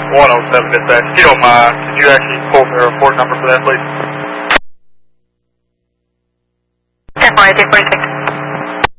107 dispatch. If you don't mind, could you actually pull the report number for that, please? 10-4246.